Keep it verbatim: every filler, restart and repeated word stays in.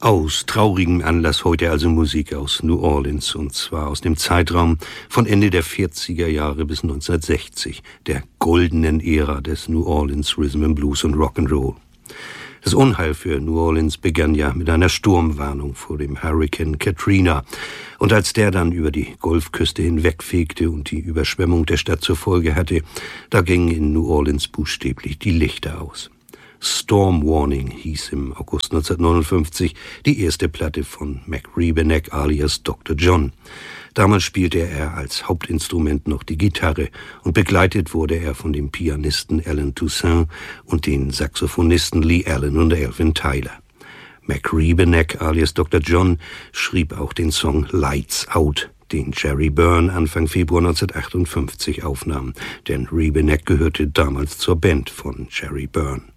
Aus traurigem Anlass heute also Musik aus New Orleans, und zwar aus dem Zeitraum von Ende der vierziger Jahre bis neunzehnhundertsechzig, der goldenen Ära des New Orleans Rhythm and Blues und Rock'n'Roll. Das Unheil für New Orleans begann ja mit einer Sturmwarnung vor dem Hurrikan Katrina. Und als der dann über die Golfküste hinwegfegte und die Überschwemmung der Stadt zur Folge hatte, da gingen in New Orleans buchstäblich die Lichter aus. Storm Warning hieß im August neunzehnhundertneunundfünfzig die erste Platte von Mac Rebennack alias Doktor John. Damals spielte er als Hauptinstrument noch die Gitarre und begleitet wurde er von dem Pianisten Alan Toussaint und den Saxophonisten Lee Allen und Elvin Tyler. Mac Rebennack alias Doktor John schrieb auch den Song Lights Out, den Jerry Byrne Anfang Februar neunzehnhundertachtundfünfzig aufnahm, denn Rebennack gehörte damals zur Band von Jerry Byrne.